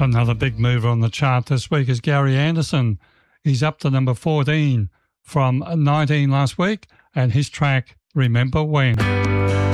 Another big mover on the chart this week is Gary Anderson. He's up to number 14 from 19 last week, and his track, Remember When.